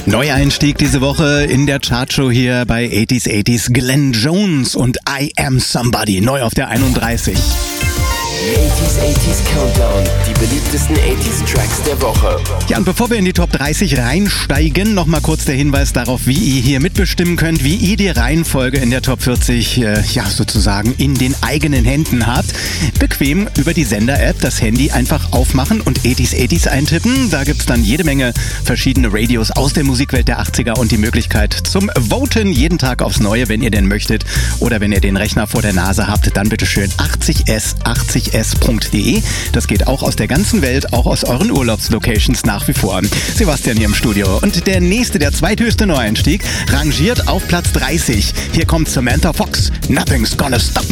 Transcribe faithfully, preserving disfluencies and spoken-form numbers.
Neueinstieg diese Woche in der Chartshow hier bei achtziger achtziger. Glenn Jones und I Am Somebody, neu auf der einunddreißig. achtziger achtziger Countdown, die beliebtesten achtziger Tracks der Woche. Ja, und bevor wir in die Top dreißig reinsteigen, nochmal kurz der Hinweis darauf, wie ihr hier mitbestimmen könnt, wie ihr die Reihenfolge in der Top vierzig, äh, ja, sozusagen in den eigenen Händen habt. Bequem über die Sender-App das Handy einfach aufmachen und achtziger achtziger eintippen. Da gibt's dann jede Menge verschiedene Radios aus der Musikwelt der achtziger und die Möglichkeit zum Voten jeden Tag aufs Neue, wenn ihr denn möchtet. Oder wenn ihr den Rechner vor der Nase habt, dann bitteschön achtzig s achtzig s punkt de. Das geht auch aus der ganzen Welt, auch aus euren Urlaubslocations nach wie vor. Sebastian hier im Studio. Und der nächste, der zweithöchste Neueinstieg, rangiert auf Platz dreißig. Hier kommt Samantha Fox. Nothing's gonna stop